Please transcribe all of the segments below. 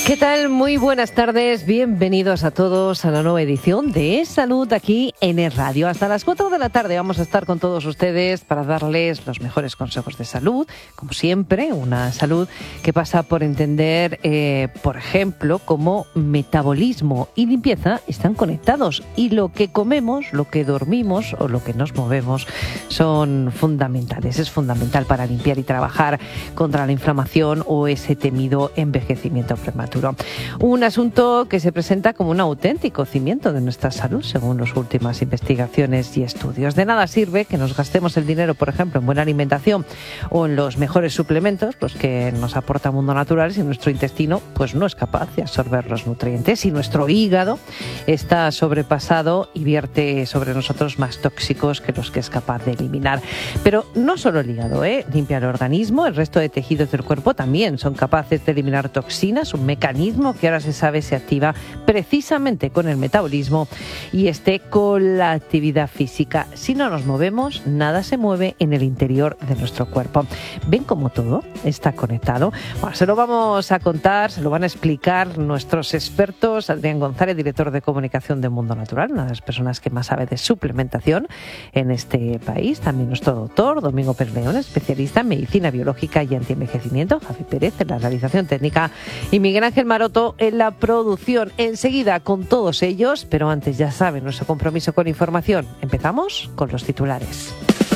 ¿Qué tal? Muy buenas tardes, bienvenidos a todos a la nueva edición de Es Salud aquí en Es Radio. Hasta las 4 de la tarde vamos a estar con todos ustedes para darles los mejores consejos de salud, como siempre, una salud que pasa por entender, por ejemplo, cómo metabolismo y limpieza están conectados y lo que comemos, lo que dormimos o lo que nos movemos son fundamentales. Es fundamental para limpiar y trabajar contra la inflamación o ese temido envejecimiento prematuro. Un asunto que se presenta como un auténtico cimiento de nuestra salud, según las últimas investigaciones y estudios. De nada sirve que nos gastemos el dinero, por ejemplo, en buena alimentación o en los mejores suplementos, los que nos aporta Mundo Natural, si nuestro intestino pues no es capaz de absorber los nutrientes, si nuestro hígado está sobrepasado y vierte sobre nosotros más tóxicos que los que es capaz de eliminar. Pero no solo el hígado, limpia el organismo, el resto de tejidos del cuerpo también son capaces de eliminar toxinas, un mecanismo que ahora se sabe se activa precisamente con el metabolismo y con la actividad física. Si no nos movemos, nada se mueve en el interior de nuestro cuerpo. ¿Ven cómo todo está conectado? Bueno, se lo vamos a contar, se lo van a explicar nuestros expertos. Adrián González, director de comunicación de Mundo Natural, una de las personas que más sabe de suplementación en este país. También nuestro doctor, Domingo Pérez León, especialista en medicina biológica y antienvejecimiento. Javi Pérez en la realización técnica y Miguel Ángel Maroto en la producción. Enseguida con todos ellos, pero antes ya saben nuestro compromiso con información. Empezamos con los titulares.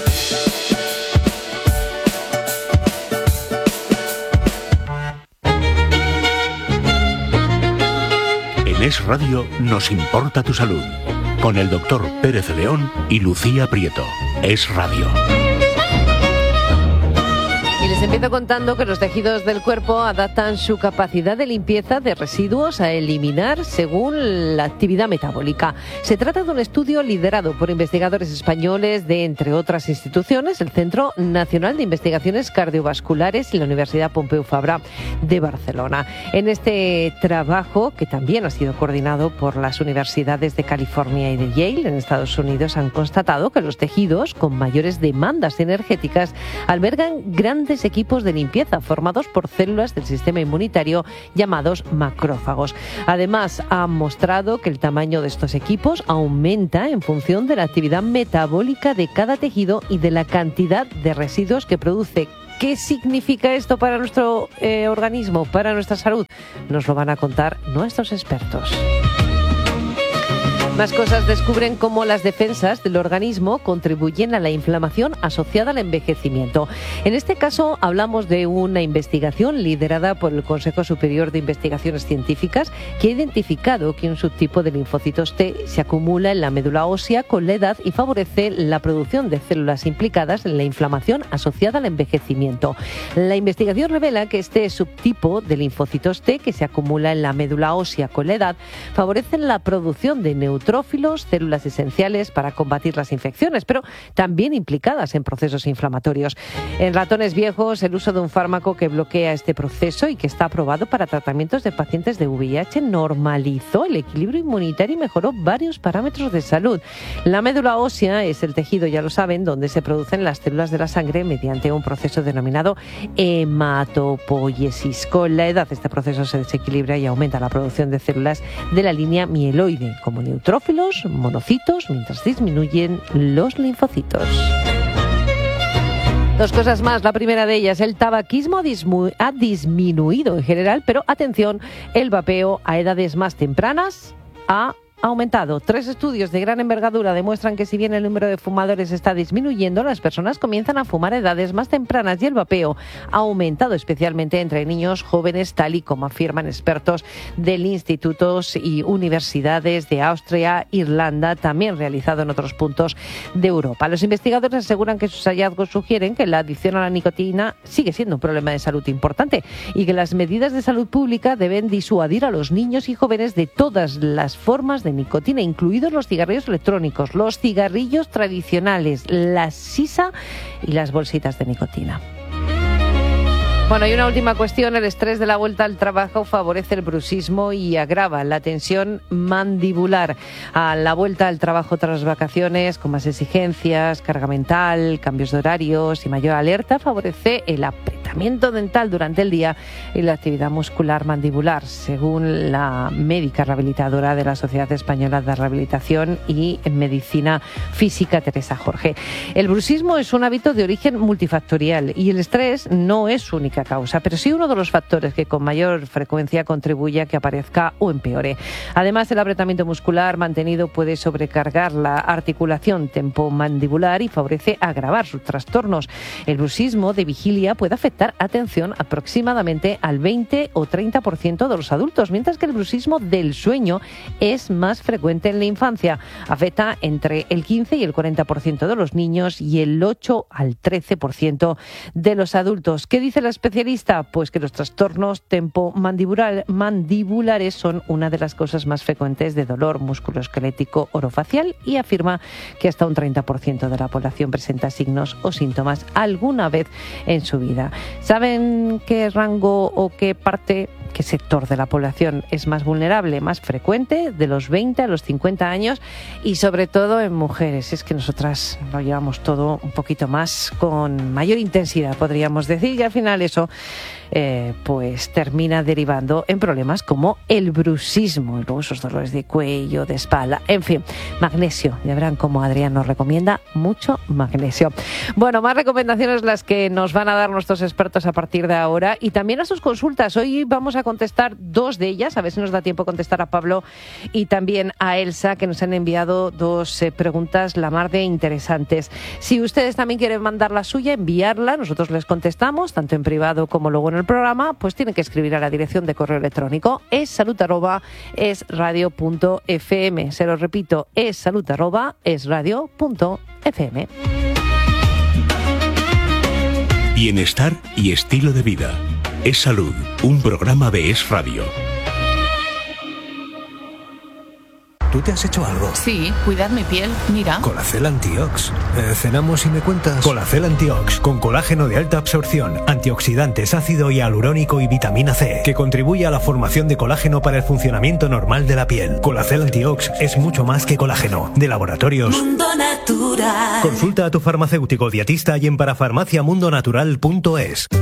En Es Radio nos importa tu salud, con el doctor Pérez León y Lucía Prieto. Es Radio. Y les empiezo contando que los tejidos del cuerpo adaptan su capacidad de limpieza de residuos a eliminar según la actividad metabólica. Se trata de un estudio liderado por investigadores españoles de, entre otras instituciones, el Centro Nacional de Investigaciones Cardiovasculares y la Universidad Pompeu Fabra de Barcelona. En este trabajo, que también ha sido coordinado por las universidades de California y de Yale en Estados Unidos, han constatado que los tejidos con mayores demandas energéticas albergan grandes equipos de limpieza formados por células del sistema inmunitario llamados macrófagos. Además, han mostrado que el tamaño de estos equipos aumenta en función de la actividad metabólica de cada tejido y de la cantidad de residuos que produce. ¿Qué significa esto para nuestro organismo, para nuestra salud? Nos lo van a contar nuestros expertos. Más cosas. Descubren cómo las defensas del organismo contribuyen a la inflamación asociada al envejecimiento. En este caso hablamos de una investigación liderada por el Consejo Superior de Investigaciones Científicas que ha identificado que un subtipo de linfocitos T se acumula en la médula ósea con la edad y favorece la producción de células implicadas en la inflamación asociada al envejecimiento. La investigación revela que este subtipo de linfocitos T que se acumula en la médula ósea con la edad favorecen la producción de neutrófilos, células esenciales para combatir las infecciones, pero también implicadas en procesos inflamatorios. En ratones viejos, el uso de un fármaco que bloquea este proceso y que está aprobado para tratamientos de pacientes de VIH normalizó el equilibrio inmunitario y mejoró varios parámetros de salud. La médula ósea es el tejido, ya lo saben, donde se producen las células de la sangre mediante un proceso denominado hematopoiesis. Con la edad, este proceso se desequilibra y aumenta la producción de células de la línea mieloide, como neutrófilos, monocitos, mientras disminuyen los linfocitos. Dos cosas más. La primera de ellas, el tabaquismo ha disminuido en general, pero atención, el vapeo a edades más tempranas ha aumentado. 3 estudios de gran envergadura demuestran que si bien el número de fumadores está disminuyendo, las personas comienzan a fumar a edades más tempranas y el vapeo ha aumentado especialmente entre niños jóvenes, tal y como afirman expertos del institutos y universidades de Austria, Irlanda, también realizado en otros puntos de Europa. Los investigadores aseguran que sus hallazgos sugieren que la adicción a la nicotina sigue siendo un problema de salud importante y que las medidas de salud pública deben disuadir a los niños y jóvenes de todas las formas de nicotina, incluidos los cigarrillos electrónicos, los cigarrillos tradicionales, la sisa y las bolsitas de nicotina. Bueno, y una última cuestión. El estrés de la vuelta al trabajo favorece el bruxismo y agrava la tensión mandibular. A la vuelta al trabajo tras vacaciones, con más exigencias, carga mental, cambios de horarios y mayor alerta, favorece el apretar tratamiento dental durante el día y la actividad muscular mandibular, según la médica rehabilitadora de la Sociedad Española de Rehabilitación y Medicina Física, Teresa Jorge. El bruxismo es un hábito de origen multifactorial y el estrés no es su única causa, pero sí uno de los factores que con mayor frecuencia contribuye a que aparezca o empeore. Además, el apretamiento muscular mantenido puede sobrecargar la articulación tempomandibular y favorece agravar sus trastornos. El bruxismo de vigilia puede afectar, atención, aproximadamente al 20 o 30% de los adultos, mientras que el bruxismo del sueño es más frecuente en la infancia. Afecta entre el 15 y el 40% de los niños y el 8 al 13% de los adultos. ¿Qué dice la especialista? Pues que los trastornos tempomandibulares son una de las causas más frecuentes de dolor musculoesquelético orofacial y afirma que hasta un 30% de la población presenta signos o síntomas alguna vez en su vida. ¿Saben qué rango o qué sector de la población es más vulnerable, más frecuente, de los 20 a los 50 años y sobre todo en mujeres? Es que nosotras lo llevamos todo un poquito más, con mayor intensidad, podríamos decir, y al final eso pues termina derivando en problemas como el bruxismo, y luego esos dolores de cuello, de espalda, en fin, magnesio. Ya verán cómo Adrián nos recomienda mucho magnesio. Bueno, más recomendaciones las que nos van a dar nuestros expertos a partir de ahora y también a sus consultas. Hoy vamos a contestar dos de ellas, a ver si nos da tiempo a contestar a Pablo y también a Elsa, que nos han enviado dos preguntas la mar de interesantes. Si ustedes también quieren mandar la suya, enviarla, nosotros les contestamos, tanto en privado como luego en el programa, pues tienen que escribir a la dirección de correo electrónico essalud@esradio.fm. Se lo repito, essalud@esradio.fm. Bienestar y estilo de vida. Es Salud, un programa de Es Radio. ¿Tú te has hecho algo? Sí, cuidar mi piel, mira. Colacel Antiox. Cenamos y me cuentas. Colacel Antiox, con colágeno de alta absorción, antioxidantes, ácido hialurónico y vitamina C, que contribuye a la formación de colágeno para el funcionamiento normal de la piel. Colacel Antiox es mucho más que colágeno. De Laboratorios Mundo Natural. Consulta a tu farmacéutico dietista y en parafarmaciamundonatural.es.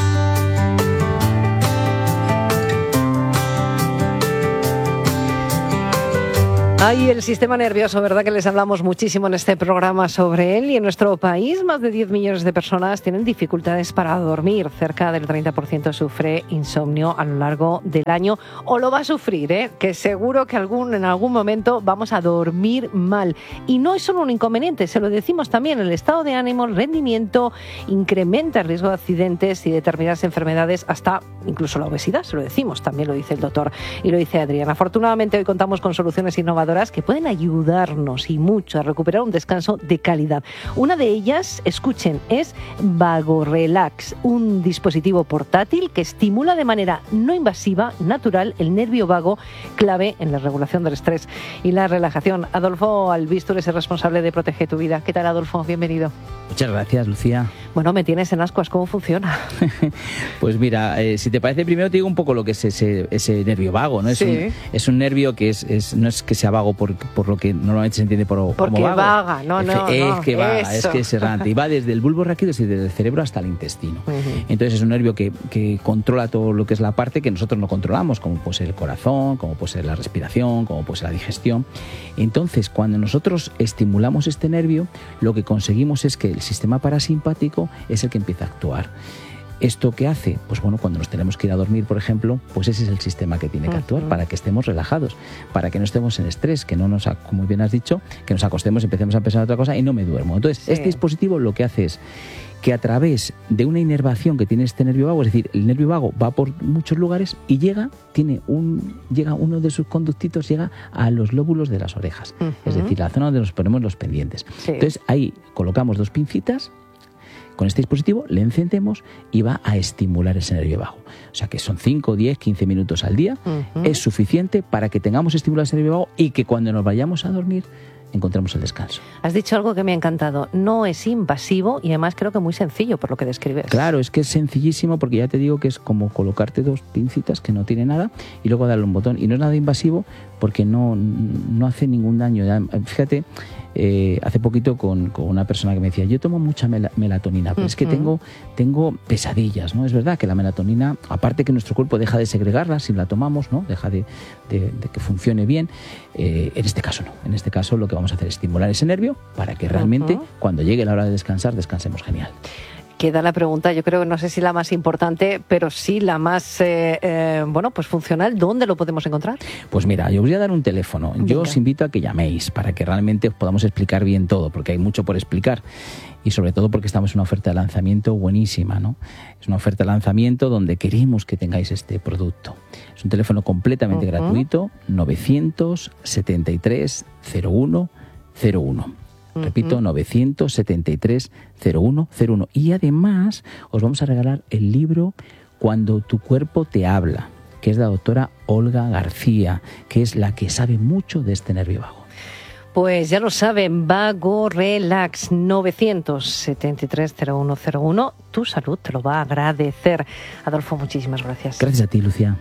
Ay, el sistema nervioso, ¿verdad? Que les hablamos muchísimo en este programa sobre él. Y en nuestro país, más de 10 millones de personas tienen dificultades para dormir. Cerca del 30% sufre insomnio a lo largo del año. O lo va a sufrir, ¿eh? Que seguro que en algún momento vamos a dormir mal. Y no es solo un inconveniente, se lo decimos también. El estado de ánimo, el rendimiento, incrementa el riesgo de accidentes y determinadas enfermedades, hasta incluso la obesidad, se lo decimos. También lo dice el doctor y lo dice Adrián. Afortunadamente, hoy contamos con soluciones innovadoras que pueden ayudarnos y mucho a recuperar un descanso de calidad. Una de ellas, escuchen, es VagoRelax, un dispositivo portátil que estimula de manera no invasiva, natural, el nervio vago, clave en la regulación del estrés y la relajación. Adolfo Albistur es el responsable de Protege tu Vida. ¿Qué tal, Adolfo? Bienvenido. Muchas gracias, Lucía. Bueno, me tienes en ascuas. ¿Cómo funciona? Pues mira, si te parece, primero te digo un poco lo que es ese nervio vago, ¿no? Sí. Es un nervio que no es que sea vago por lo que normalmente se entiende como vago. Porque vaga, no. Es que vaga, eso. es que es errante. Y va desde el bulbo raquídeo, desde el cerebro hasta el intestino. Uh-huh. Entonces es un nervio que controla todo lo que es la parte que nosotros no controlamos, como puede ser el corazón, como puede ser la respiración, como puede ser la digestión. Entonces, cuando nosotros estimulamos este nervio, lo que conseguimos es que el sistema parasimpático es el que empieza a actuar. ¿Esto qué hace? Pues bueno, cuando nos tenemos que ir a dormir, por ejemplo, pues ese es el sistema que tiene que actuar para que estemos relajados, para que no estemos en estrés, que no nos, como bien has dicho, que nos acostemos y empecemos a pensar en otra cosa y no me duermo. Entonces, este dispositivo lo que hace es que a través de una inervación que tiene este nervio vago, es decir, el nervio vago va por muchos lugares y llega uno de sus conductitos, llega a los lóbulos de las orejas, es decir, la zona donde nos ponemos los pendientes. Sí. Entonces, ahí colocamos dos pincitas. Con este dispositivo le encendemos y va a estimular ese nervio vago. O sea que son 5, 10, 15 minutos al día. Es suficiente para que tengamos estimulado ese nervio vago y que cuando nos vayamos a dormir encontremos el descanso. Has dicho algo que me ha encantado. No es invasivo y además creo que muy sencillo por lo que describes. Claro, es que es sencillísimo porque ya te digo que es como colocarte 2 pincitas que no tiene nada y luego darle un botón. Y no es nada invasivo porque no hace ningún daño. Fíjate, hace poquito con una persona que me decía, yo tomo mucha melatonina, pero es que tengo pesadillas, ¿no? Es verdad que la melatonina, aparte que nuestro cuerpo deja de segregarla si la tomamos, ¿no? Deja de que funcione bien. En este caso no. En este caso lo que vamos a hacer es estimular ese nervio para que realmente cuando llegue la hora de descansar, descansemos genial. Queda la pregunta, yo creo que no sé si la más importante, pero sí la más pues funcional. ¿Dónde lo podemos encontrar? Pues mira, yo os voy a dar un teléfono. Yo os invito a que llaméis para que realmente os podamos explicar bien todo, porque hay mucho por explicar y sobre todo porque estamos en una oferta de lanzamiento buenísima, ¿no? Es una oferta de lanzamiento donde queremos que tengáis este producto. Es un teléfono completamente gratuito, 973 01 01. Repito, 973 0101. Y además os vamos a regalar el libro Cuando tu cuerpo te habla, que es de la doctora Olga García, que es la que sabe mucho de este nervio vago. Pues ya lo saben, Vago Relax, 973 0101. Tu salud te lo va a agradecer. Adolfo, muchísimas gracias. Gracias a ti, Lucía.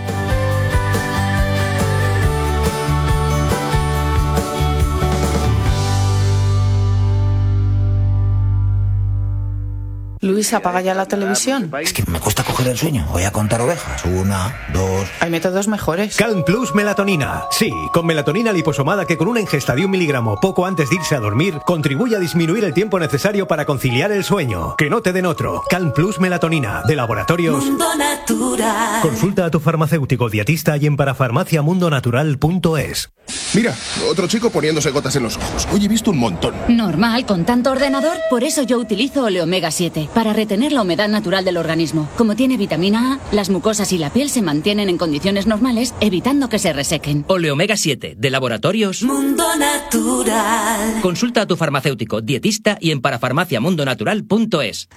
Luis, apaga ya la televisión. Es que me cuesta coger el sueño. Voy a contar ovejas. 1, 2... Hay métodos mejores. Calm Plus Melatonina. Sí, con melatonina liposomada que con una ingesta de 1 miligramo poco antes de irse a dormir contribuye a disminuir el tiempo necesario para conciliar el sueño. Que no te den otro. Calm Plus Melatonina, de Laboratorios Mundo Natural. Consulta a tu farmacéutico dietista y en parafarmaciamundonatural.es. Mira, otro chico poniéndose gotas en los ojos. Hoy he visto un montón. Normal, con tanto ordenador. Por eso yo utilizo Oleomega 7, para retener la humedad natural del organismo. Como tiene vitamina A, las mucosas y la piel se mantienen en condiciones normales, evitando que se resequen. Oleomega 7, de Laboratorios Mundo Natural. Consulta a tu farmacéutico, dietista y en parafarmaciamundonatural.es.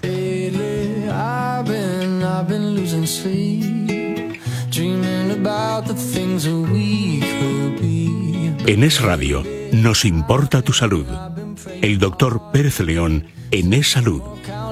En Es Radio, nos importa tu salud. El doctor Pérez León en Es Salud.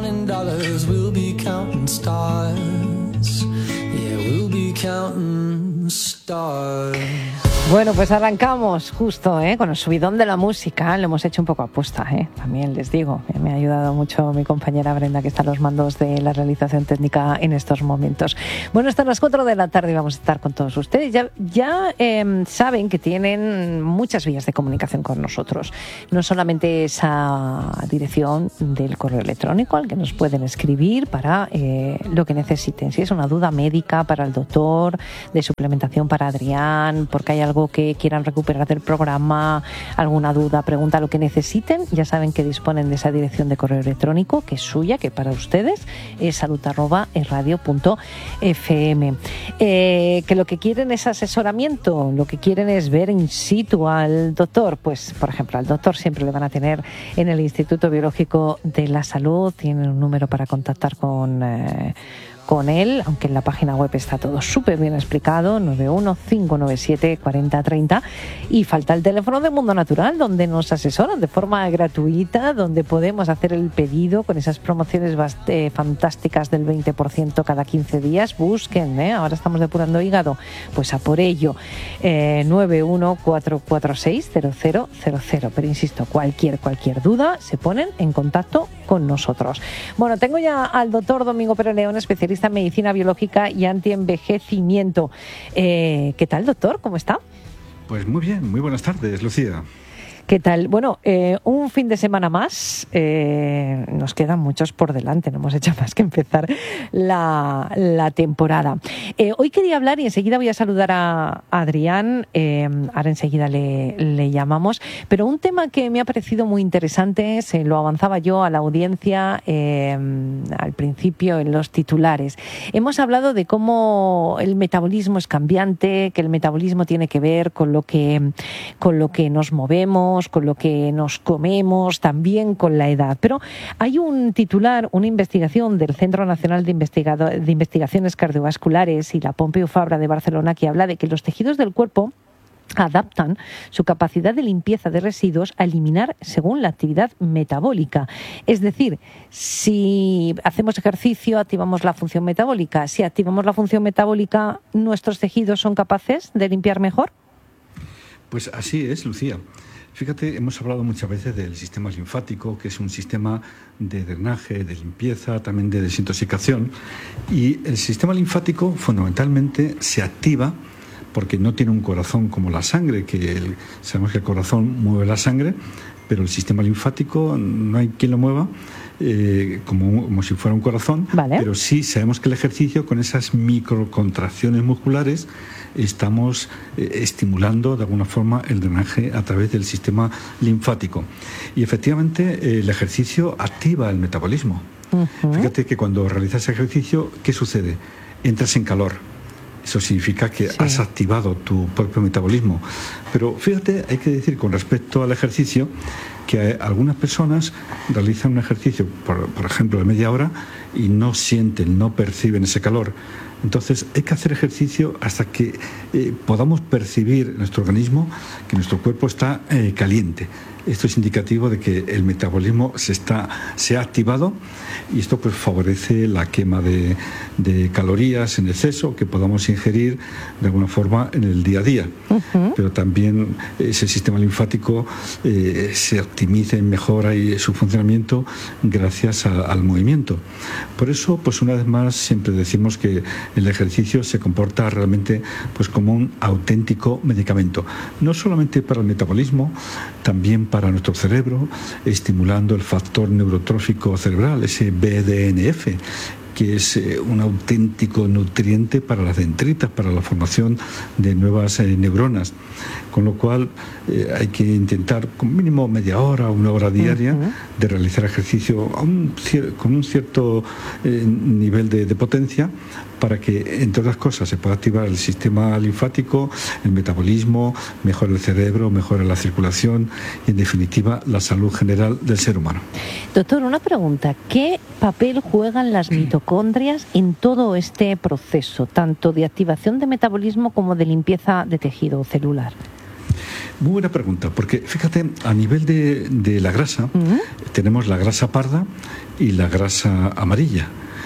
Bueno, pues arrancamos justo con el subidón de la música. Lo hemos hecho un poco aposta, también les digo. Me ha ayudado mucho mi compañera Brenda, que está a los mandos de la realización técnica en estos momentos. Bueno, hasta las 4 de la tarde vamos a estar con todos ustedes. Ya saben que tienen muchas vías de comunicación con nosotros. No solamente esa dirección del correo electrónico al que nos pueden escribir para lo que necesiten. Si es una duda médica para el doctor, de suplementación para Adrián, porque hay algo que quieran recuperar del programa, alguna duda, pregunta, lo que necesiten, ya saben que disponen de esa dirección de correo electrónico que es suya, que para ustedes es salud@esradio.fm. Que lo que quieren es asesoramiento, lo que quieren es ver in situ al doctor, pues por ejemplo al doctor siempre le van a tener en el Instituto Biológico de la Salud, tienen un número para contactar con él, aunque en la página web está todo súper bien explicado, 915974030, y falta el teléfono de Mundo Natural, donde nos asesoran de forma gratuita, donde podemos hacer el pedido con esas promociones fantásticas del 20% cada 15 días. Busquen, ahora estamos depurando hígado, pues a por ello, 914460000, pero insisto, cualquier duda se ponen en contacto con nosotros. Bueno, tengo ya al doctor Domingo Pérez León, especialista en medicina biológica y antienvejecimiento. ¿Qué tal, doctor? ¿Cómo está? Pues muy bien, muy buenas tardes, Lucía. ¿Qué tal? Bueno, un fin de semana más, nos quedan muchos por delante, no hemos hecho más que empezar la temporada. Hoy quería hablar, y enseguida voy a saludar a Adrián, ahora enseguida le llamamos, pero un tema que me ha parecido muy interesante, se lo avanzaba yo a la audiencia al principio en los titulares. Hemos hablado de cómo el metabolismo es cambiante, que el metabolismo tiene que ver con lo que nos movemos, con lo que nos comemos, también con la edad. Pero hay un titular, una investigación del Centro Nacional de Investigaciones Cardiovasculares y la Pompeu Fabra de Barcelona, que habla de que los tejidos del cuerpo adaptan su capacidad de limpieza de residuos a eliminar según la actividad metabólica. Es decir, si hacemos ejercicio, activamos la función metabólica. Si activamos la función metabólica, ¿nuestros tejidos son capaces de limpiar mejor? Pues así es, Lucía. Fíjate, hemos hablado muchas veces del sistema linfático, que es un sistema de drenaje, de limpieza, también de desintoxicación. Y el sistema linfático fundamentalmente se activa porque no tiene un corazón como la sangre, sabemos que el corazón mueve la sangre, pero el sistema linfático no hay quien lo mueva como si fuera un corazón, vale. Pero sí sabemos que el ejercicio, con esas microcontracciones musculares, estamos estimulando de alguna forma el drenaje a través del sistema linfático. Y efectivamente el ejercicio activa el metabolismo. Uh-huh. Fíjate que cuando realizas ejercicio, ¿qué sucede? Entras en calor. Eso significa que has activado tu propio metabolismo. Pero fíjate, hay que decir con respecto al ejercicio que algunas personas realizan un ejercicio, por ejemplo, de media hora y no sienten, no perciben ese calor. Entonces hay que hacer ejercicio hasta que podamos percibir en nuestro organismo que nuestro cuerpo está caliente. Esto es indicativo de que el metabolismo se ha activado, y esto pues favorece la quema de calorías en exceso que podamos ingerir de alguna forma en el día a día. Uh-huh. Pero también ese sistema linfático se optimiza y mejora su funcionamiento gracias al movimiento. Por eso, pues una vez más, siempre decimos que el ejercicio se comporta realmente pues como un auténtico medicamento, no solamente para el metabolismo, también para nuestro cerebro, estimulando el factor neurotrófico cerebral, ese BDNF, que es un auténtico nutriente para las dendritas, para la formación de nuevas neuronas. Con lo cual hay que intentar con mínimo media hora, una hora diaria, uh-huh, de realizar ejercicio con un cierto nivel de potencia, para que, entre otras cosas, se pueda activar el sistema linfático, el metabolismo, mejore el cerebro, mejore la circulación y, en definitiva, la salud general del ser humano. Doctor, una pregunta. ¿Qué papel juegan las mitocondrias en todo este proceso, tanto de activación de metabolismo como de limpieza de tejido celular? Muy buena pregunta, porque fíjate, a nivel de la grasa, uh-huh, tenemos la grasa parda y la grasa amarilla.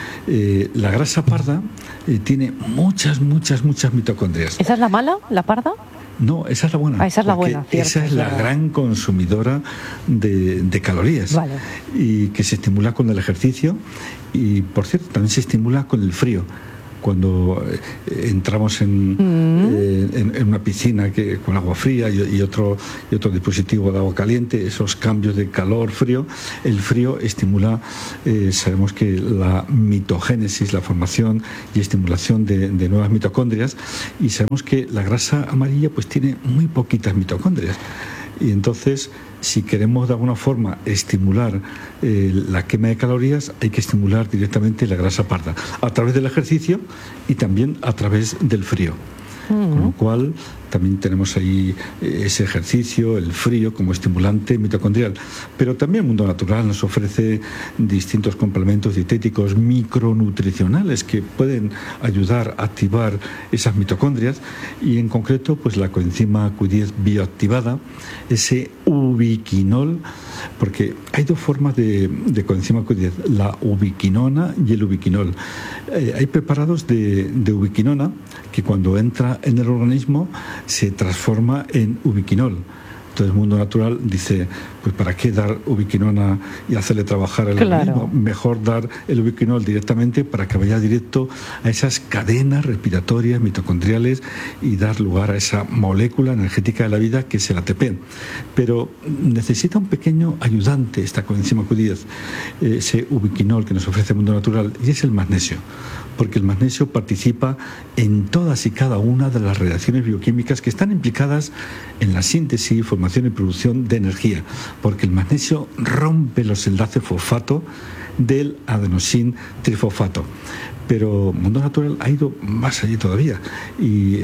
La grasa parda tiene muchas mitocondrias. ¿Esa es la mala, la parda? No, esa es la buena. Esa es la buena, cierto. Esa es la gran consumidora de calorías. Vale. Y que se estimula con el ejercicio y, por cierto, también se estimula con el frío. Cuando entramos en una piscina con agua fría y otro dispositivo de agua caliente, esos cambios de calor-frío, el frío estimula, sabemos que la mitogénesis, la formación y estimulación de nuevas mitocondrias, y sabemos que la grasa amarilla pues tiene muy poquitas mitocondrias. Y entonces, si queremos de alguna forma estimular la quema de calorías, hay que estimular directamente la grasa parda, a través del ejercicio y también a través del frío. Con lo cual también tenemos ahí ese ejercicio, el frío como estimulante mitocondrial. Pero también el mundo natural nos ofrece distintos complementos dietéticos micronutricionales que pueden ayudar a activar esas mitocondrias, y en concreto pues la coenzima Q10 bioactivada, ese ubiquinol, porque hay dos formas de coenzima Q10, la ubiquinona y el ubiquinol. Hay preparados de ubiquinona que cuando entra en el organismo se transforma en ubiquinol. Entonces el mundo natural dice, pues ¿para qué dar ubiquinona y hacerle trabajar el organismo? Mejor dar el ubiquinol directamente para que vaya directo a esas cadenas respiratorias mitocondriales y dar lugar a esa molécula energética de la vida que es el ATP. Pero necesita un pequeño ayudante esta coenzima Q10, ese ubiquinol que nos ofrece el mundo natural, y es el magnesio. Porque el magnesio participa en todas y cada una de las reacciones bioquímicas que están implicadas en la síntesis, formación y producción de energía, porque el magnesio rompe los enlaces fosfato del adenosin trifosfato. Pero el mundo natural ha ido más allá todavía y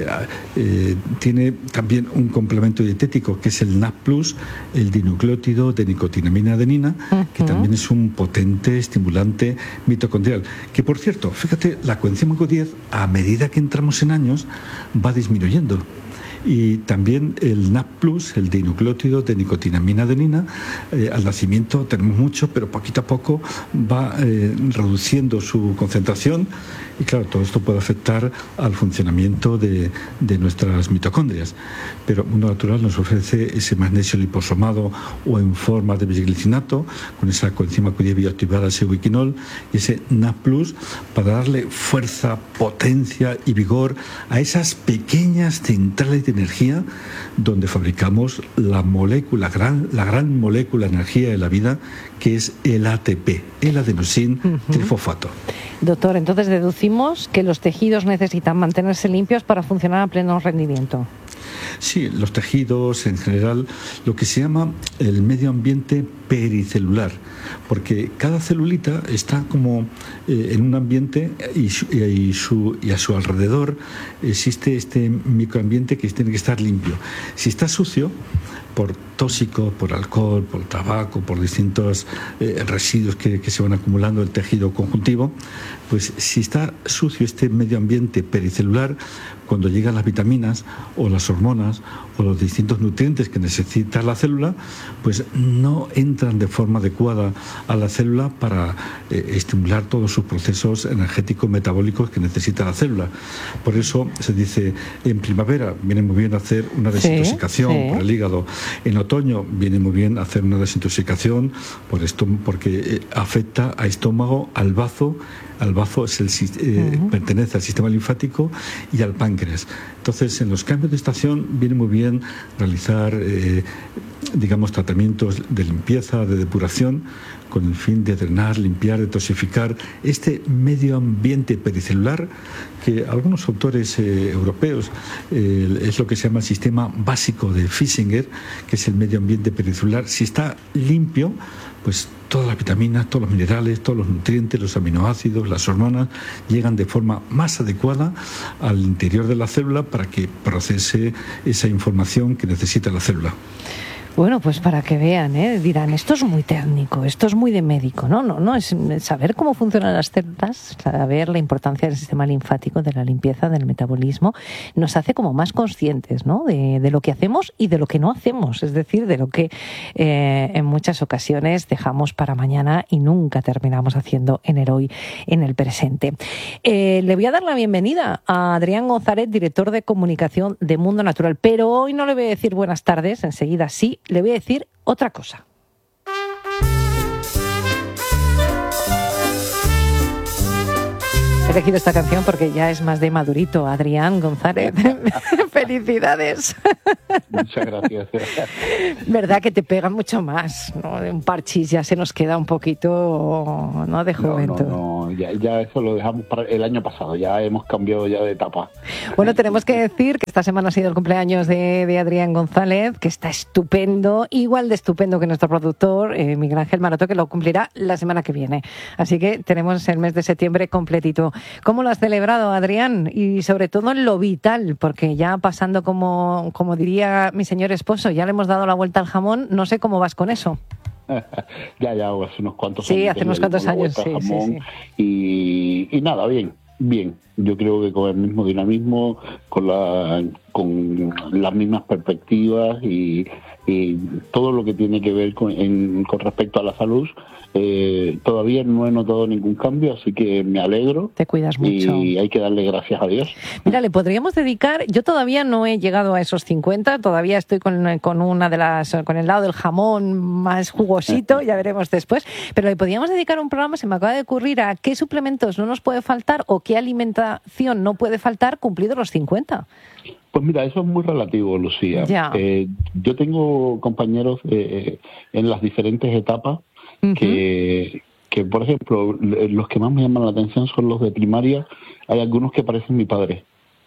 tiene también un complemento dietético que es el NAD+, el dinucleótido de nicotinamina adenina, que también es un potente estimulante mitocondrial. Que, por cierto, fíjate, la coenzima Q10, a medida que entramos en años, va disminuyendo. Y también el NAD+, el dinucleótido de nicotinamina adenina, al nacimiento tenemos mucho, pero poquito a poco va reduciendo su concentración, y claro, todo esto puede afectar al funcionamiento de nuestras mitocondrias. Pero Mundo Natural nos ofrece ese magnesio liposomado o en forma de bisglicinato, con esa coenzima Q10 bioactivada, ese ubiquinol, y ese NAD+, para darle fuerza, potencia y vigor a esas pequeñas centrales de energía donde fabricamos la gran molécula de energía de la vida, que es el ATP, el adenosín trifosfato. Doctor, entonces deducimos que los tejidos necesitan mantenerse limpios para funcionar a pleno rendimiento. Sí, los tejidos en general, lo que se llama el medio ambiente pericelular, porque cada celulita está como en un ambiente y a su alrededor existe este microambiente que tiene que estar limpio. Si está sucio, por tóxicos, por alcohol, por tabaco, por distintos residuos que se van acumulando en el tejido conjuntivo, pues si está sucio este medio ambiente pericelular, cuando llegan las vitaminas o las hormonas o los distintos nutrientes que necesita la célula, pues no entran de forma adecuada a la célula para estimular todos sus procesos energéticos metabólicos que necesita la célula. Por eso se dice, en primavera viene muy bien hacer una desintoxicación por el hígado, en otoño viene muy bien hacer una desintoxicación porque afecta a estómago, al bazo. Al bazo pertenece al sistema linfático y al páncreas. Entonces, en los cambios de estación viene muy bien realizar, tratamientos de limpieza, de depuración, con el fin de drenar, limpiar, detoxificar este medio ambiente pericelular que algunos autores europeos es lo que se llama el sistema básico de Fisinger, que es el medio ambiente pericelular. Si está limpio, pues todas las vitaminas, todos los minerales, todos los nutrientes, los aminoácidos, las hormonas llegan de forma más adecuada al interior de la célula para que procese esa información que necesita la célula. Bueno, pues para que vean, dirán, esto es muy técnico, esto es muy de médico. No, es saber cómo funcionan las células, saber la importancia del sistema linfático, de la limpieza, del metabolismo, nos hace como más conscientes, ¿no? De lo que hacemos y de lo que no hacemos, es decir, de lo que en muchas ocasiones dejamos para mañana y nunca terminamos haciendo en el hoy, en el presente. Le voy a dar la bienvenida a Adrián González, director de comunicación de Mundo Natural, pero hoy no le voy a decir buenas tardes, enseguida sí. Le voy a decir otra cosa. He elegido esta canción porque ya es más de madurito. Adrián González, felicidades. Muchas gracias. Verdad que te pega mucho más, ¿no? De un parchís ya se nos queda un poquito, ¿no?, de juventud. No, ya eso lo dejamos para el año pasado, ya hemos cambiado ya de etapa. Bueno, tenemos que decir que esta semana ha sido el cumpleaños de Adrián González, que está estupendo, igual de estupendo que nuestro productor, Miguel Ángel Maroto, que lo cumplirá la semana que viene. Así que tenemos el mes de septiembre completito. ¿Cómo lo has celebrado, Adrián? Y sobre todo en lo vital, porque ya pasando como diría mi señor esposo, ya le hemos dado la vuelta al jamón, no sé cómo vas con eso. ya, hace unos cuantos años. Sí, hace unos cuantos años, sí. Y nada, bien. Yo creo que con el mismo dinamismo, con las mismas perspectivas y todo lo que tiene que ver con respecto a la salud, todavía no he notado ningún cambio, así que me alegro. Te cuidas mucho. Y hay que darle gracias a Dios. Mira, le podríamos dedicar, yo todavía no he llegado a esos 50, todavía estoy con el lado del jamón más jugosito, ya veremos después, pero le podríamos dedicar un programa, se me acaba de ocurrir, a qué suplementos no nos puede faltar o qué alimentación no puede faltar cumplidos los 50. Pues mira, eso es muy relativo, Lucía. Yo tengo compañeros en las diferentes etapas que, por ejemplo, los que más me llaman la atención son los de primaria. Hay algunos que parecen mi padre.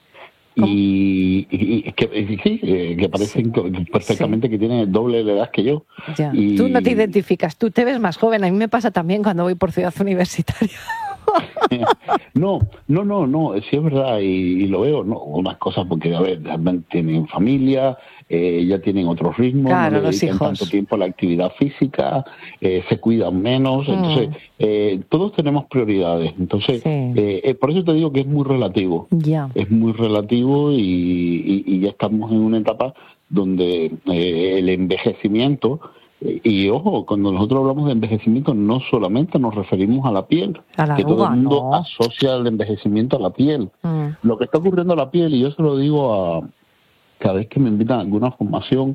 Y que parecen perfectamente que tienen el doble de edad que yo. Tú no te identificas, tú te ves más joven. A mí me pasa también cuando voy por Ciudad Universitaria. No, sí es verdad y lo veo, no, unas cosas porque, a ver, tienen familia, ya tienen otros ritmos, claro, no le dedican tanto tiempo a la actividad física, se cuidan menos, entonces todos tenemos prioridades, entonces por eso te digo que es muy relativo, es muy relativo y ya estamos en una etapa donde el envejecimiento, y ojo, cuando nosotros hablamos de envejecimiento no solamente nos referimos a la piel, que todo el mundo asocia el envejecimiento a la piel. Lo que está ocurriendo a la piel, y yo se lo digo cada vez que me invitan a alguna formación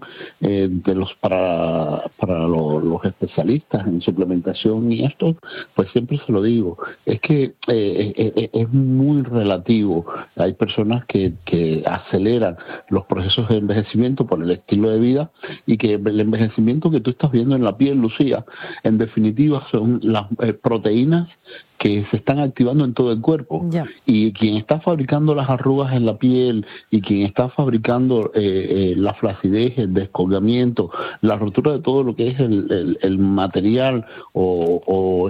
para los especialistas en suplementación y esto, pues siempre se lo digo, es que es muy relativo. Hay personas que aceleran los procesos de envejecimiento por el estilo de vida y que el envejecimiento que tú estás viendo en la piel, Lucía, en definitiva son las proteínas que se están activando en todo el cuerpo. Y quien está fabricando las arrugas en la piel y quien está fabricando la flacidez, el descolgamiento, la rotura de todo lo que es el material o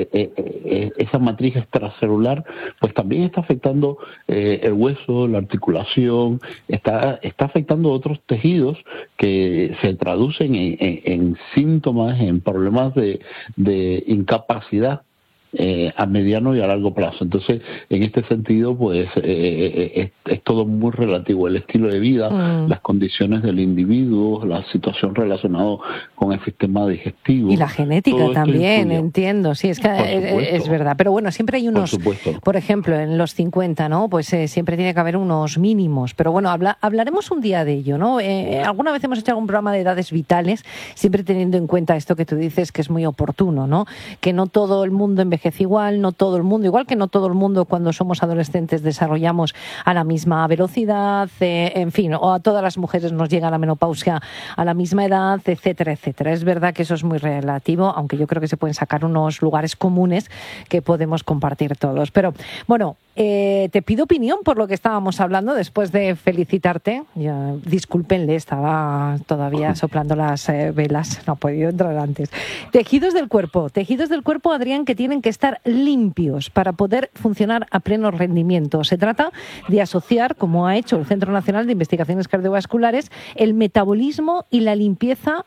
esa matriz extracelular, pues también está afectando el hueso, la articulación, está afectando otros tejidos que se traducen en síntomas, en problemas de incapacidad a mediano y a largo plazo. Entonces, en este sentido, pues es todo muy relativo. El estilo de vida, las condiciones del individuo, la situación relacionada con el sistema digestivo. Y la genética también, entiendo. Sí, es que es verdad. Pero bueno, siempre hay unos, por ejemplo, en los 50, ¿no? Pues siempre tiene que haber unos mínimos. Pero bueno, hablaremos un día de ello, ¿no? Alguna vez hemos hecho algún programa de edades vitales, siempre teniendo en cuenta esto que tú dices, que es muy oportuno, ¿no? Que no todo el mundo envejece igual, no todo el mundo, igual que no todo el mundo cuando somos adolescentes desarrollamos a la misma velocidad, en fin, o a todas las mujeres nos llega la menopausia a la misma edad, etcétera, etcétera. Es verdad que eso es muy relativo, aunque yo creo que se pueden sacar unos lugares comunes que podemos compartir todos. Pero, bueno, te pido opinión por lo que estábamos hablando después de felicitarte. Ya, discúlpenle, estaba todavía soplando las velas, no ha podido entrar antes. Tejidos del cuerpo, Adrián, que tienen que estar limpios para poder funcionar a pleno rendimiento. Se trata de asociar, como ha hecho el Centro Nacional de Investigaciones Cardiovasculares, el metabolismo y la limpieza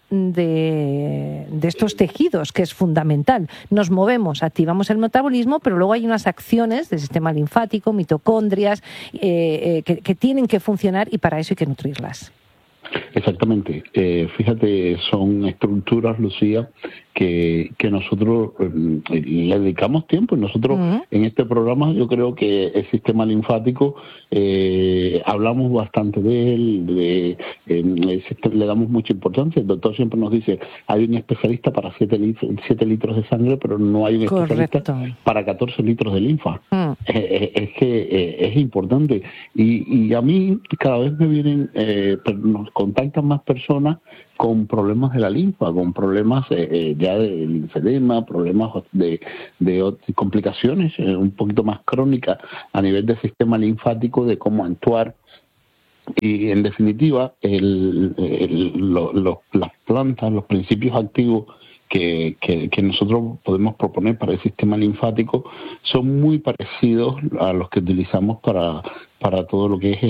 de estos tejidos, que es fundamental. Nos movemos, activamos el metabolismo, pero luego hay unas acciones del sistema linfático, mitocondrias, que tienen que funcionar y para eso hay que nutrirlas. Exactamente. Fíjate, son estructuras, Lucía, que nosotros le dedicamos tiempo. Nosotros en este programa yo creo que el sistema linfático hablamos bastante de él, le damos mucha importancia. El doctor siempre nos dice, hay un especialista para 7 litros de sangre, pero no hay un especialista para 14 litros de linfa. Es que es importante. Y a mí cada vez me vienen, nos contactan más personas con problemas de la linfa, con problemas ya de linfedema, problemas de complicaciones un poquito más crónicas a nivel del sistema linfático, de cómo actuar. Y en definitiva, las plantas, los principios activos que nosotros podemos proponer para el sistema linfático son muy parecidos a los que utilizamos para todo lo que es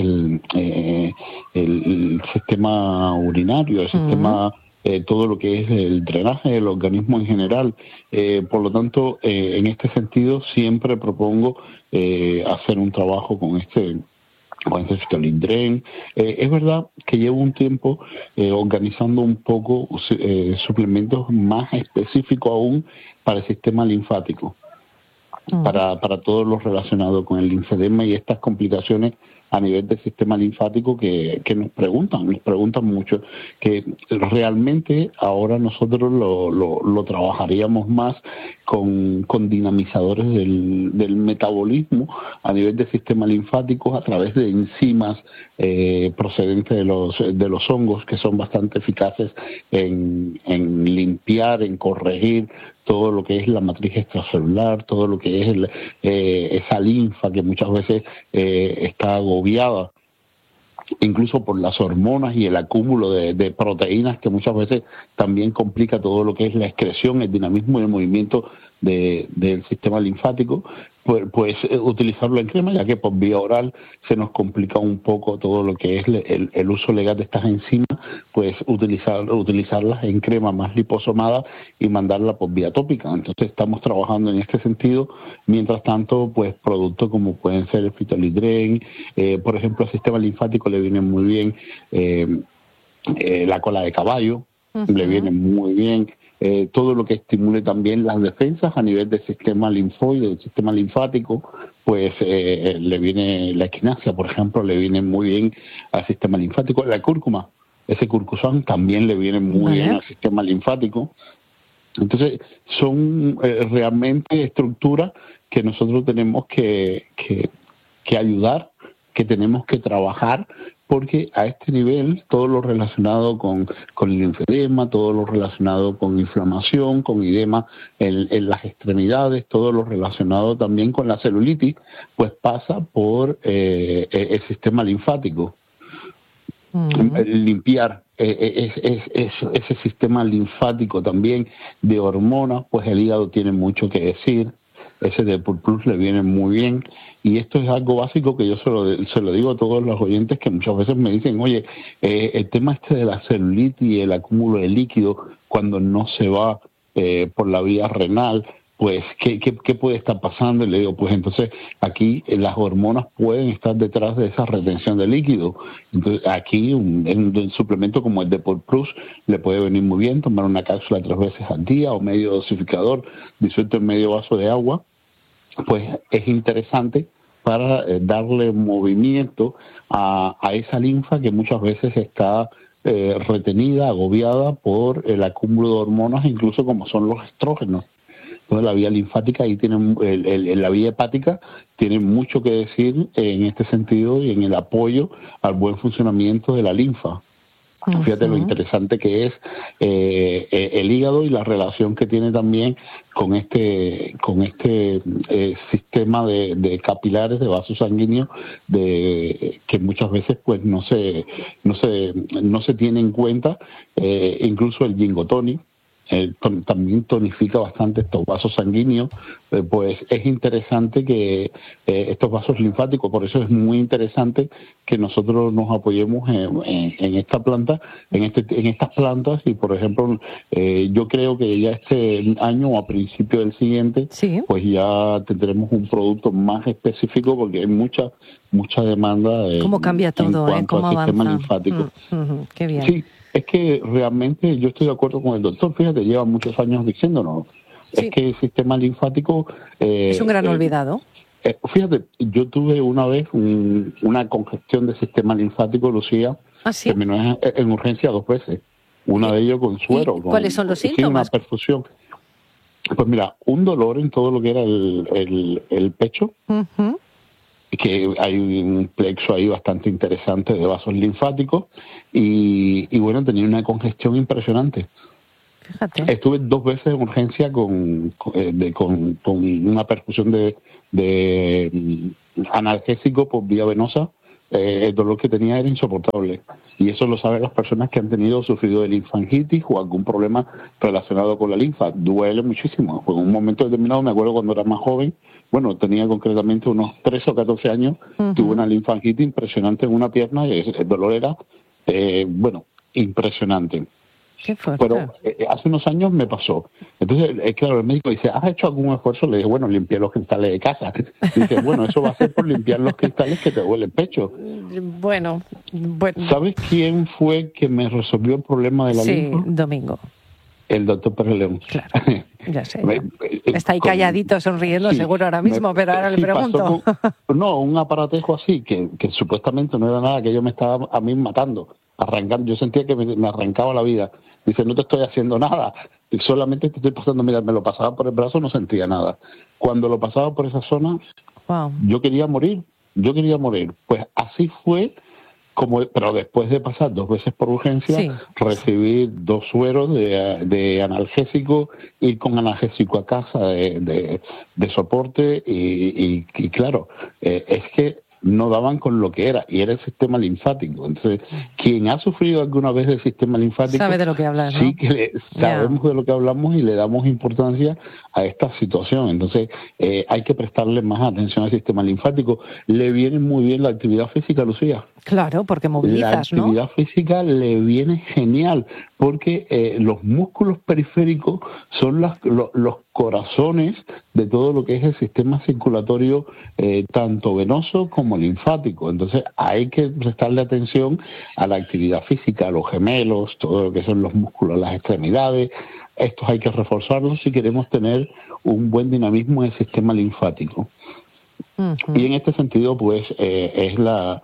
el sistema urinario, el sistema, todo lo que es el drenaje del organismo en general. Por lo tanto, en este sentido siempre propongo hacer un trabajo con este Citolindren. Es verdad que llevo un tiempo organizando un poco suplementos más específicos aún para el sistema linfático, para todo lo relacionado con el linfedema y estas complicaciones a nivel del sistema linfático que nos preguntan mucho, que realmente ahora nosotros lo trabajaríamos más con dinamizadores del metabolismo a nivel del sistema linfático a través de enzimas procedentes de los hongos, que son bastante eficaces en limpiar, en corregir todo lo que es la matriz extracelular, todo lo que es esa linfa que muchas veces está agobiada incluso por las hormonas y el acúmulo de proteínas, que muchas veces también complica todo lo que es la excreción, el dinamismo y el movimiento del sistema linfático, pues utilizarlo en crema, ya que por vía oral se nos complica un poco todo lo que es el uso legal de estas enzimas, pues utilizarlas en crema más liposomada y mandarla por vía tópica. Entonces estamos trabajando en este sentido. Mientras tanto, pues productos como pueden ser el Phytolithren, por ejemplo, al sistema linfático le viene muy bien la cola de caballo, le viene muy bien todo lo que estimule también las defensas a nivel del sistema linfoide, del sistema linfático, pues le viene la equinacia, por ejemplo, le viene muy bien al sistema linfático. La cúrcuma, ese curcusán también le viene muy bien al sistema linfático. Entonces, son realmente estructuras que nosotros tenemos que ayudar, que tenemos que trabajar, porque a este nivel todo lo relacionado con el linfedema, todo lo relacionado con inflamación, con edema en las extremidades, todo lo relacionado también con la celulitis, pues pasa por el sistema linfático. Limpiar ese sistema linfático también de hormonas, pues el hígado tiene mucho que decir. Ese de Plus le viene muy bien, y esto es algo básico que yo se lo digo a todos los oyentes que muchas veces me dicen, oye, el tema de la celulitis y el acúmulo de líquido cuando no se va por la vía renal, pues ¿qué puede estar pasando? Y le digo, pues entonces aquí las hormonas pueden estar detrás de esa retención de líquido. Entonces aquí un suplemento como el de Plus le puede venir muy bien, tomar una cápsula 3 veces al día o medio dosificador disuelto en medio vaso de agua, pues es interesante para darle movimiento a esa linfa que muchas veces está retenida, agobiada por el acúmulo de hormonas, incluso como son los estrógenos. Entonces la vía linfática ahí tiene, la vía hepática tiene mucho que decir en este sentido y en el apoyo al buen funcionamiento de la linfa. Fíjate lo interesante que es el hígado y la relación que tiene también con este sistema de capilares, de vasos sanguíneos, que muchas veces pues no se tiene en cuenta. Incluso el Gingotonic también tonifica bastante estos vasos sanguíneos, pues es interesante que estos vasos linfáticos, por eso es muy interesante que nosotros nos apoyemos en esta planta, en estas plantas, y por ejemplo yo creo que ya este año o a principio del siguiente, pues ya tendremos un producto más específico, porque hay mucha demanda cómo cambia todo, en cuanto al sistema linfático. Qué bien. Sí. Es que realmente yo estoy de acuerdo con el doctor, fíjate, lleva muchos años diciéndonos, es que el sistema linfático... es un gran olvidado. Fíjate, yo tuve una vez una congestión del sistema linfático, Lucía, terminó en urgencia 2 veces, una de ellas con suero. ¿Cuáles son los síntomas? Una perfusión. Pues mira, un dolor en todo lo que era el pecho, que hay un plexo ahí bastante interesante de vasos linfáticos, y bueno, tenía una congestión impresionante. Fíjate. Estuve 2 veces en urgencia con una perfusión de analgésico por vía venosa. El dolor que tenía era insoportable, y eso lo saben las personas que han sufrido de linfangitis o algún problema relacionado con la linfa. Duele muchísimo. En un momento determinado, me acuerdo cuando era más joven, bueno, tenía concretamente unos 13 o 14 años, tuve una linfangitis impresionante en una pierna, y el dolor era, impresionante. Qué fuerte. Pero hace unos años me pasó. Entonces, claro, el médico dice, ¿has hecho algún esfuerzo? Le dije, bueno, limpié los cristales de casa. Dice, bueno, eso va a ser por limpiar los cristales que te duele el pecho. Bueno. ¿Sabes quién fue que me resolvió el problema de la linfa? Sí, Domingo. El doctor Pérez León. Claro, ya sé. Está ahí calladito, sonriendo, seguro ahora mismo, pero ahora le pregunto. Un aparatejo así, que supuestamente no era nada, que yo me estaba a mí matando, arrancando. Yo sentía que me arrancaba la vida. Dice, no te estoy haciendo nada, solamente te estoy pasando. Mira, me lo pasaba por el brazo, no sentía nada. Cuando lo pasaba por esa zona, yo quería morir. Pues así fue, pero después de pasar 2 veces por urgencia, recibir 2 sueros de analgésico, ir con analgésico a casa de soporte, y claro, es que no daban con lo que era, y era el sistema linfático. Entonces, quien ha sufrido alguna vez del sistema linfático sabe de lo que hablas, ¿no? Sí que sabemos de lo que hablamos y le damos importancia a esta situación. Entonces, hay que prestarle más atención al sistema linfático. Le viene muy bien la actividad física, Lucía. Claro, porque movilizas, ¿no? La actividad física le viene genial, porque los músculos periféricos son los corazones de todo lo que es el sistema circulatorio, tanto venoso como linfático. Entonces hay que prestarle atención a la actividad física, a los gemelos, todo lo que son los músculos, las extremidades. Estos hay que reforzarlos si queremos tener un buen dinamismo en el sistema linfático. Uh-huh. Y en este sentido, pues, es lo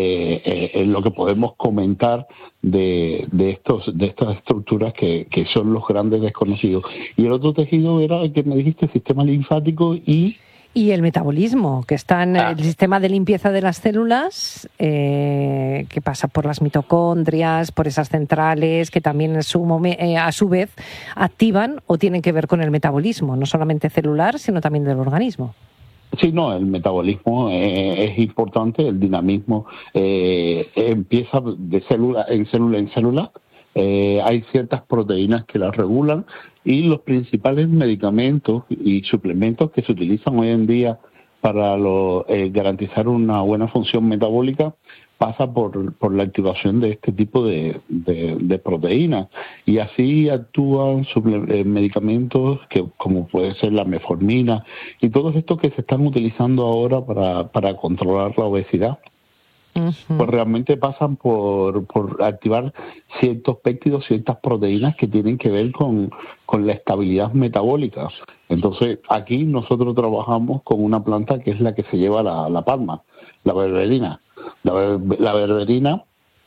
que podemos comentar de estas estructuras que son los grandes desconocidos. Y el otro tejido era el que me dijiste, el sistema linfático y el metabolismo, que está en el sistema de limpieza de las células, que pasa por las mitocondrias, por esas centrales, que también a su vez activan o tienen que ver con el metabolismo, no solamente celular, sino también del organismo. Sí, no, el metabolismo es importante, el dinamismo empieza de célula en célula. Hay ciertas proteínas que las regulan, y los principales medicamentos y suplementos que se utilizan hoy en día para garantizar una buena función metabólica pasa por la activación de este tipo de proteínas, y así actúan medicamentos como puede ser la metformina y todos estos que se están utilizando ahora para controlar la obesidad. Uh-huh. Pues realmente pasan por activar ciertos péptidos, ciertas proteínas que tienen que ver con la estabilidad metabólica. Entonces aquí nosotros trabajamos con una planta que es la que se lleva la palma, la berberina. La berberina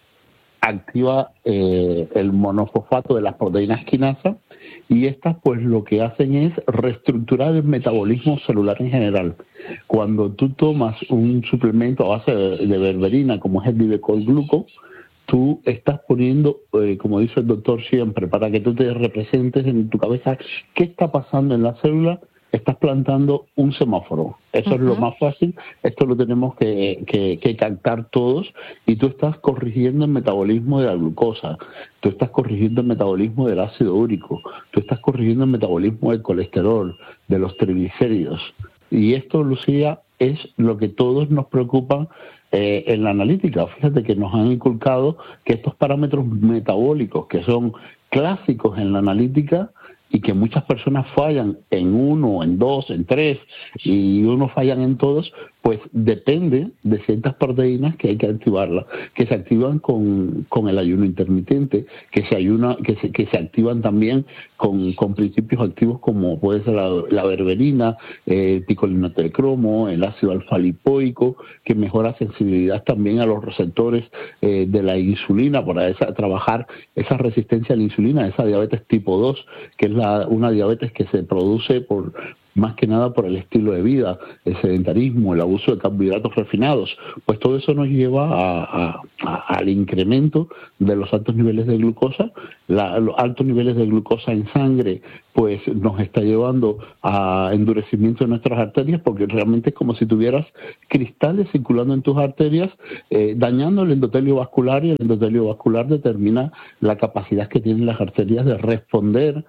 activa el monofosfato de las proteínas quinasa, y estas pues lo que hacen es reestructurar el metabolismo celular en general. Cuando tú tomas un suplemento a base de berberina, como es el Divecol Gluco, tú estás poniendo, como dice el doctor siempre, para que tú te representes en tu cabeza qué está pasando en la célula, estás plantando un semáforo. Eso es lo más fácil, esto lo tenemos que captar todos, y tú estás corrigiendo el metabolismo de la glucosa, tú estás corrigiendo el metabolismo del ácido úrico, tú estás corrigiendo el metabolismo del colesterol, de los triglicéridos. Y esto, Lucía, es lo que todos nos preocupa en la analítica. Fíjate que nos han inculcado que estos parámetros metabólicos, que son clásicos en la analítica, y que muchas personas fallan en 1, en 2, en 3, y unos fallan en todos, pues depende de ciertas proteínas que hay que activarlas, que se activan con el ayuno intermitente, que se activan también con principios activos como puede ser la berberina, el picolinato de cromo, el ácido alfa-lipoico, que mejora sensibilidad también a los receptores de la insulina, para trabajar esa resistencia a la insulina, esa diabetes tipo 2, que es una diabetes que se produce más que nada por el estilo de vida, el sedentarismo, el abuso de carbohidratos refinados. Pues todo eso nos lleva al incremento de los altos niveles de glucosa. Los altos niveles de glucosa en sangre pues nos está llevando a endurecimiento de nuestras arterias, porque realmente es como si tuvieras cristales circulando en tus arterias, dañando el endotelio vascular, y el endotelio vascular determina la capacidad que tienen las arterias de responder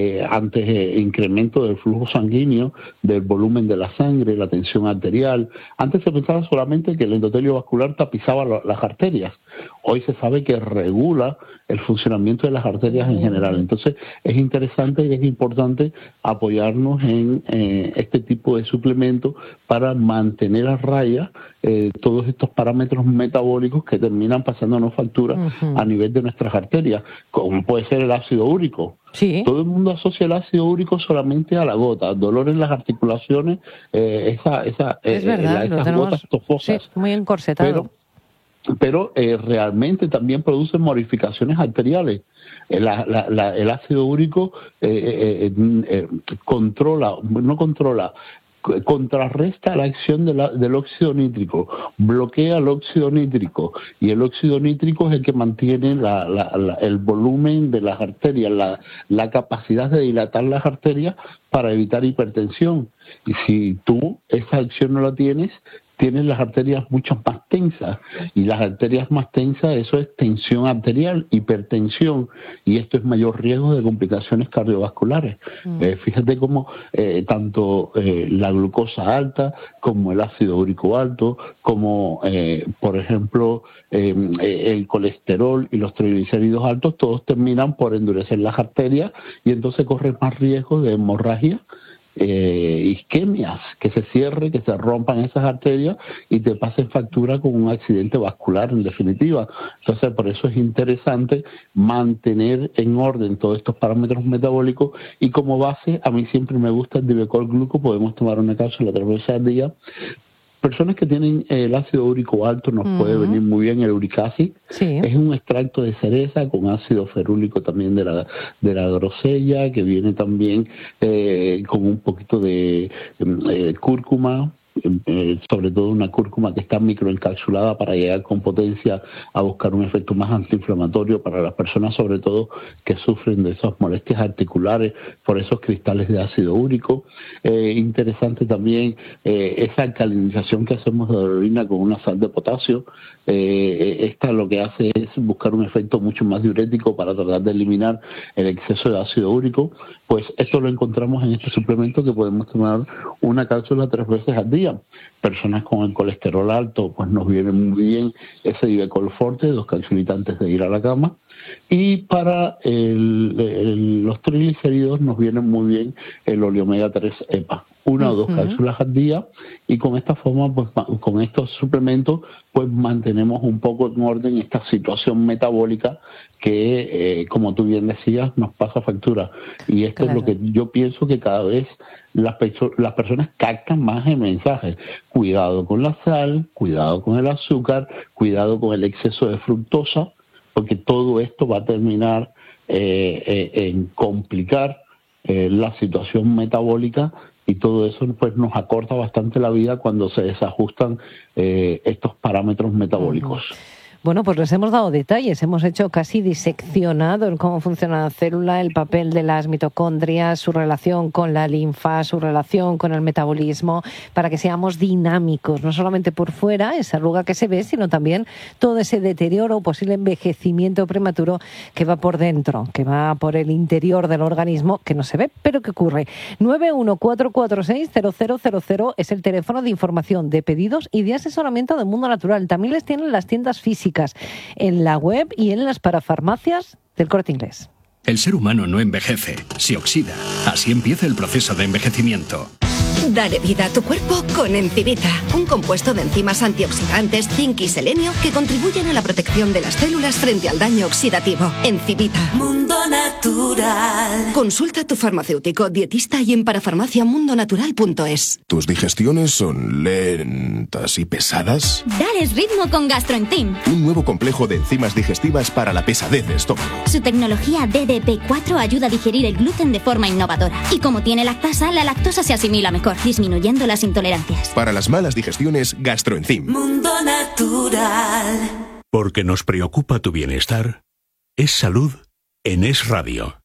ante incremento del flujo sanguíneo, del volumen de la sangre, la tensión arterial. Antes se pensaba solamente que el endotelio vascular tapizaba las arterias. Hoy se sabe que regula el funcionamiento de las arterias en general. Entonces es interesante y es importante apoyarnos en este tipo de suplementos para mantener a raya todos estos parámetros metabólicos que terminan pasándonos factura a nivel de nuestras arterias, como puede ser el ácido úrico. Sí. Todo el mundo asocia el ácido úrico solamente a la gota, dolor en las articulaciones, es verdad, esas gotas tofosas. Sí, muy encorsetado. Pero realmente también produce modificaciones arteriales. El ácido úrico contrarresta la acción del óxido nítrico, bloquea el óxido nítrico, y el óxido nítrico es el que mantiene el volumen de las arterias, la capacidad de dilatar las arterias para evitar hipertensión. Y si tú esa acción no la tienes, tienes las arterias mucho más tensas, y las arterias más tensas, eso es tensión arterial, hipertensión, y esto es mayor riesgo de complicaciones cardiovasculares. Fíjate cómo tanto la glucosa alta, como el ácido úrico alto, como por ejemplo el colesterol y los triglicéridos altos, todos terminan por endurecer las arterias, y entonces corres más riesgo de hemorragia, isquemias, que se cierre, que se rompan esas arterias y te pasen factura con un accidente vascular, en definitiva. Entonces, por eso es interesante mantener en orden todos estos parámetros metabólicos, y como base, a mí siempre me gusta el Divecol Gluco. Podemos tomar una cápsula 3 veces al día. Personas que tienen el ácido úrico alto nos puede venir muy bien el Uricacid. Sí. Es un extracto de cereza con ácido ferúlico también de la grosella, que viene también con un poquito de cúrcuma, sobre todo una cúrcuma que está microencapsulada para llegar con potencia a buscar un efecto más antiinflamatorio para las personas, sobre todo que sufren de esas molestias articulares por esos cristales de ácido úrico. Interesante también esa alcalinización que hacemos de la orina con una sal de potasio. Esta lo que hace es buscar un efecto mucho más diurético para tratar de eliminar el exceso de ácido úrico. Pues esto lo encontramos en este suplemento, que podemos tomar una cápsula 3 veces al día. Personas con el colesterol alto, pues nos viene muy bien ese Divecol Forte, 2 cápsulitas antes de ir a la cama. Y para los triglicéridos nos viene muy bien el Oleomega 3 EPA, 1 o 2 cápsulas al día, y con esta forma, pues con estos suplementos, pues mantenemos un poco en orden esta situación metabólica que, como tú bien decías, nos pasa factura. Y esto es lo que yo pienso, que cada vez las personas captan más el mensaje. Cuidado con la sal, cuidado con el azúcar, cuidado con el exceso de fructosa, porque todo esto va a terminar en complicar la situación metabólica, y todo eso pues nos acorta bastante la vida cuando se desajustan estos parámetros metabólicos. Bueno, pues les hemos dado detalles, hemos hecho casi diseccionado el cómo funciona la célula, el papel de las mitocondrias, su relación con la linfa, su relación con el metabolismo, para que seamos dinámicos, no solamente por fuera, esa arruga que se ve, sino también todo ese deterioro o posible envejecimiento prematuro que va por dentro, que va por el interior del organismo, que no se ve, pero que ocurre. 914460000 es el teléfono de información, de pedidos y de asesoramiento de Mundo Natural. También les tienen las tiendas físicas, en la web y en las parafarmacias del Corte Inglés. El ser humano no envejece, se oxida. Así empieza el proceso de envejecimiento. Dale vida a tu cuerpo con Encivita, un compuesto de enzimas antioxidantes, zinc y selenio que contribuyen a la protección de las células frente al daño oxidativo. Encivita. Mundo Natural. Consulta a tu farmacéutico, dietista y en parafarmaciamundonatural.es. ¿Tus digestiones son lentas y pesadas? Dales ritmo con GastroEnzyme. Un nuevo complejo de enzimas digestivas para la pesadez de estómago. Su tecnología DDP4 ayuda a digerir el gluten de forma innovadora. Y como tiene lactasa, la lactosa se asimila mejor, disminuyendo las intolerancias. Para las malas digestiones, GastroEnzyme. Mundo Natural. Porque nos preocupa tu bienestar, es salud en Es Radio.